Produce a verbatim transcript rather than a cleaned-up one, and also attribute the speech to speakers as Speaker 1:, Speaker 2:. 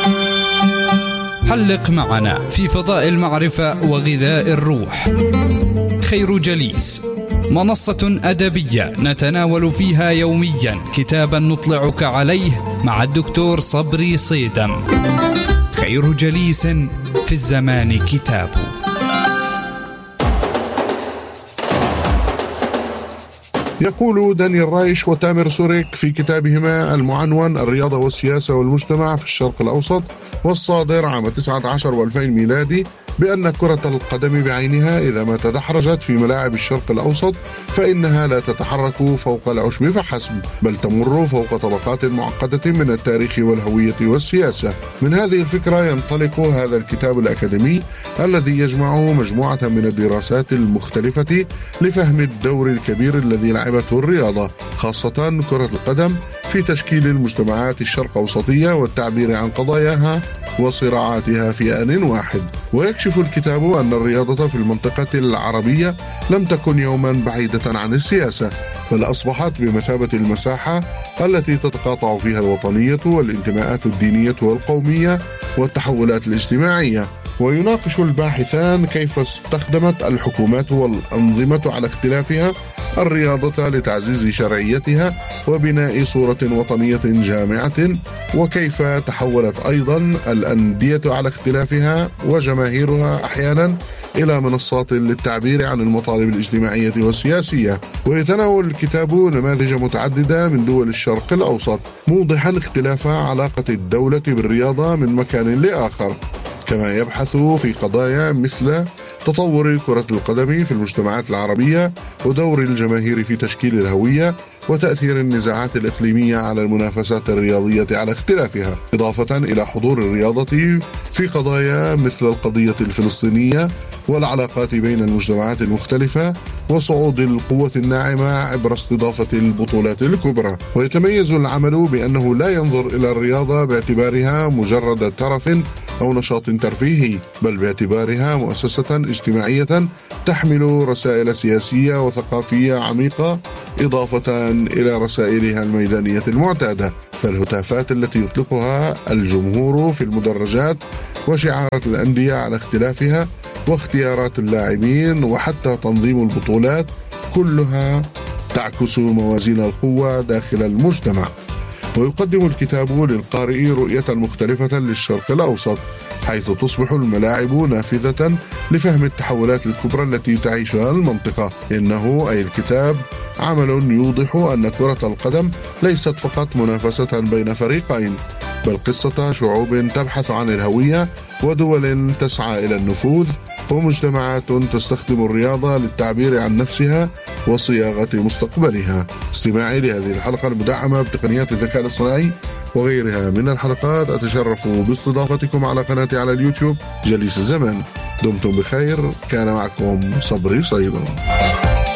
Speaker 1: حلق معنا في فضاء المعرفة وغذاء الروح. خير جليس، منصة أدبية نتناول فيها يوميا كتابا نطلعك عليه مع الدكتور صبري صيدم. خير جليس في الزمان كتاب.
Speaker 2: يقول دانيال رايش وتامر سوريك في كتابهما المعنون الرياضة والسياسة والمجتمع في الشرق الأوسط والصادر عام تسعة عشر وألفين ميلادي بأن كرة القدم بعينها إذا ما تدحرجت في ملاعب الشرق الأوسط فإنها لا تتحرك فوق العشب فحسب، بل تمر فوق طبقات معقدة من التاريخ والهوية والسياسة. من هذه الفكرة ينطلق هذا الكتاب الأكاديمي الذي يجمع مجموعة من الدراسات المختلفة لفهم الدور الكبير الذي لعبته الرياضة خاصة كرة القدم في تشكيل المجتمعات الشرق أوسطية والتعبير عن قضاياها وصراعاتها في آن واحد. ويكشف الكتاب أن الرياضة في المنطقة العربية لم تكن يوما بعيدة عن السياسة، بل أصبحت بمثابة المساحة التي تتقاطع فيها الوطنية والانتماءات الدينية والقومية والتحولات الاجتماعية. ويناقش الباحثان كيف استخدمت الحكومات والأنظمة على اختلافها الرياضة لتعزيز شرعيتها وبناء صورة وطنية جامعة، وكيف تحولت أيضا الأندية على اختلافها وجماهيرها أحيانا إلى منصات للتعبير عن المطالب الاجتماعية والسياسية. ويتناول الكتاب نماذج متعددة من دول الشرق الأوسط موضحا اختلاف علاقة الدولة بالرياضة من مكان لآخر، كما يبحث في قضايا مثل تطور كرة القدم في المجتمعات العربية ودور الجماهير في تشكيل الهوية وتأثير النزاعات الإقليمية على المنافسات الرياضية على اختلافها، إضافة إلى حضور الرياضة في قضايا مثل القضية الفلسطينية والعلاقات بين المجتمعات المختلفة وصعود القوة الناعمة عبر استضافة البطولات الكبرى. ويتميز العمل بأنه لا ينظر إلى الرياضة باعتبارها مجرد ترف أو نشاط ترفيهي، بل باعتبارها مؤسسة اجتماعية تحمل رسائل سياسية وثقافية عميقة إضافة إلى رسائلها الميدانية المعتادة. فالهتافات التي يطلقها الجمهور في المدرجات وشعارات الأندية على اختلافها واختيارات اللاعبين وحتى تنظيم البطولات كلها تعكس موازين القوة داخل المجتمع. ويقدم الكتاب للقارئ رؤية مختلفة للشرق الأوسط، حيث تصبح الملاعب نافذة لفهم التحولات الكبرى التي تعيشها المنطقة. إنه أي الكتاب عمل يوضح أن كرة القدم ليست فقط منافسة بين فريقين، بل قصة شعوب تبحث عن الهوية ودول تسعى إلى النفوذ ومجتمعات تستخدم الرياضة للتعبير عن نفسها وصياغة مستقبلها. استماعي لهذه الحلقة المدعمة بتقنيات الذكاء الاصطناعي وغيرها من الحلقات، أتشرف باستضافتكم على قناتي على اليوتيوب جليس الزمان. دمتم بخير، كان معكم صبري صيدم.